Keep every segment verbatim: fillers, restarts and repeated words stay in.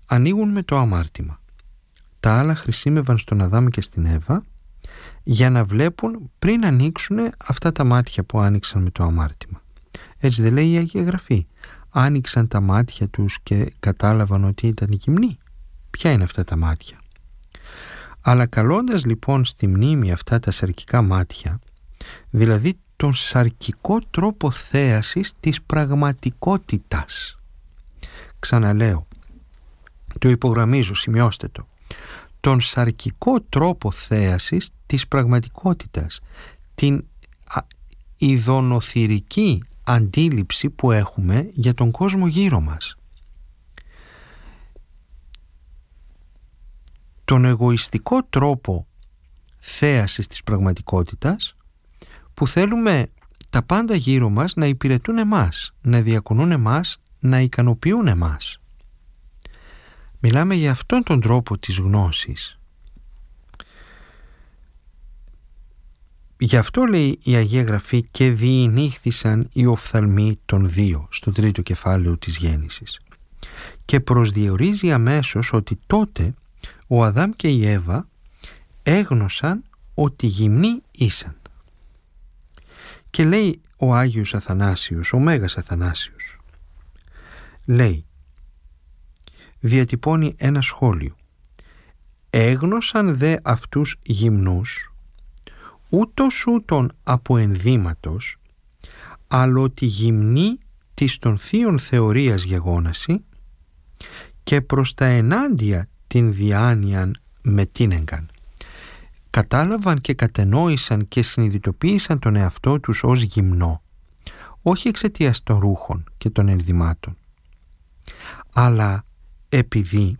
ανοίγουν με το αμάρτημα. Τα άλλα χρησίμευαν στον Αδάμ και στην Εύα για να βλέπουν πριν ανοίξουν αυτά τα μάτια που άνοιξαν με το αμάρτημα. Έτσι δεν λέει η Αγία Γραφή? Άνοιξαν τα μάτια τους και κατάλαβαν ότι ήταν γυμνοί. Ποια είναι αυτά τα μάτια? Αλλά καλώντας λοιπόν στη μνήμη αυτά τα σαρκικά μάτια, δηλαδή τον σαρκικό τρόπο θέασης της πραγματικότητας. Ξαναλέω, το υπογραμμίζω, σημειώστε το. Τον σαρκικό τρόπο θέασης της πραγματικότητας, την ειδωνοθυρική αντίληψη που έχουμε για τον κόσμο γύρω μας. Τον εγωιστικό τρόπο θέασης της πραγματικότητας, που θέλουμε τα πάντα γύρω μας να υπηρετούν εμάς, να διακονούν εμάς, να ικανοποιούν εμάς. Μιλάμε για αυτόν τον τρόπο της γνώσης. Γι' αυτό λέει η Αγία Γραφή και διηνύχθησαν οι οφθαλμοί των δύο στο τρίτο κεφάλαιο της Γέννησης. Και προσδιορίζει αμέσως ότι τότε ο Αδάμ και η Εύα έγνωσαν ότι γυμνοί ήσαν. Και λέει ο Άγιος Αθανάσιος, ο Μέγας Αθανάσιος, λέει, διατυπώνει ένα σχόλιο: έγνωσαν δε αυτούς γυμνούς ούτως ούτων από ενδύματος, αλλά ότι γυμνοί της των θείων θεωρίας γεγόναση και προς τα ενάντια την διάνοιαν με τίνεγκαν. Κατάλαβαν και κατενόησαν και συνειδητοποίησαν τον εαυτό τους ως γυμνό, όχι εξαιτίας των ρούχων και των ενδυμάτων, αλλά επειδή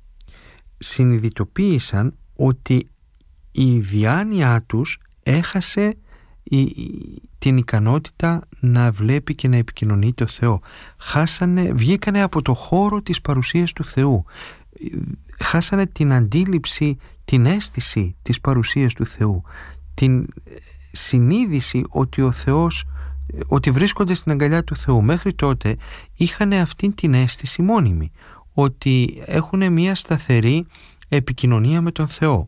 συνειδητοποίησαν ότι η διάνοιά τους έχασε η, η, την ικανότητα να βλέπει και να επικοινωνεί το Θεό. Χάσανε, βγήκανε από το χώρο της παρουσίας του Θεού. Χάσανε την αντίληψη, την αίσθηση της παρουσίας του Θεού, την συνείδηση ότι ο Θεός, ότι βρίσκονται στην αγκαλιά του Θεού. Μέχρι τότε είχαν αυτή την αίσθηση μόνιμη, ότι έχουν μια σταθερή επικοινωνία με τον Θεό.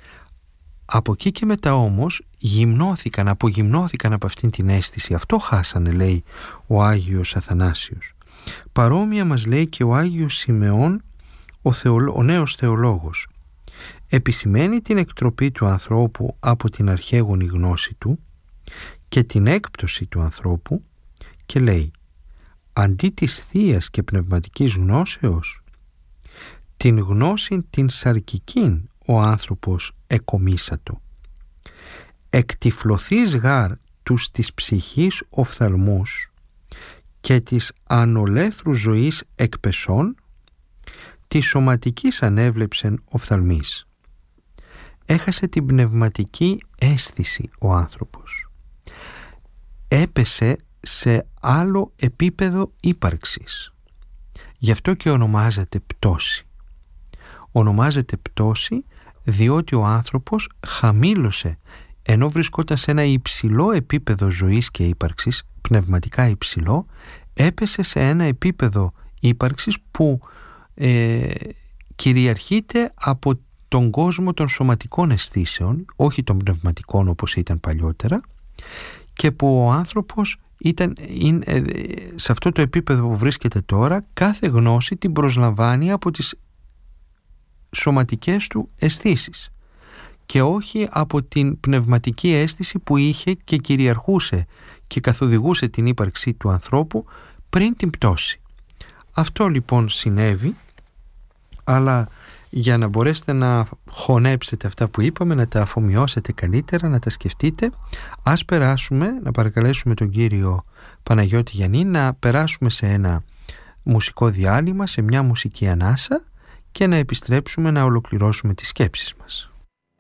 Από εκεί και μετά όμως γυμνώθηκαν, απογυμνώθηκαν από αυτήν την αίσθηση. Αυτό χάσανε, λέει ο Άγιος Αθανάσιος. Παρόμοια μας λέει και ο Άγιος Σιμεών, ο, θεολο, ο νέος θεολόγος. Επισημαίνει την εκτροπή του ανθρώπου από την αρχαίγονη γνώση του και την έκπτωση του ανθρώπου και λέει, αντί της θείας και πνευματικής γνώσεως, την γνώση την σαρκικήν ο άνθρωπος εκομίσατο. Εκτυφλωθείς γάρ τους της ψυχής οφθαλμούς και της ανολέθρου ζωής εκπεσών, της σωματικής ανέβλεψεν οφθαλμής. Έχασε την πνευματική αίσθηση ο άνθρωπος. Έπεσε σε άλλο επίπεδο ύπαρξης. Γι' αυτό και ονομάζεται πτώση. Ονομάζεται πτώση διότι ο άνθρωπος χαμήλωσε, ενώ βρισκόταν σε ένα υψηλό επίπεδο ζωής και ύπαρξης, πνευματικά υψηλό, έπεσε σε ένα επίπεδο ύπαρξης που ε, κυριαρχείται από τον κόσμο των σωματικών αισθήσεων, όχι των πνευματικών όπως ήταν παλιότερα, και που ο άνθρωπος ήταν, είναι, ε, σε αυτό το επίπεδο που βρίσκεται τώρα, κάθε γνώση την προσλαμβάνει από τις σωματικές του αισθήσεις και όχι από την πνευματική αίσθηση που είχε και κυριαρχούσε και καθοδηγούσε την ύπαρξή του ανθρώπου πριν την πτώση. Αυτό λοιπόν συνέβη, αλλά για να μπορέσετε να χωνέψετε αυτά που είπαμε, να τα αφομοιώσετε καλύτερα, να τα σκεφτείτε, ας περάσουμε, να παρακαλέσουμε τον κύριο Παναγιώτη Γιαννή να περάσουμε σε ένα μουσικό διάλειμμα, σε μια μουσική ανάσα και να επιστρέψουμε να ολοκληρώσουμε τις σκέψεις μας.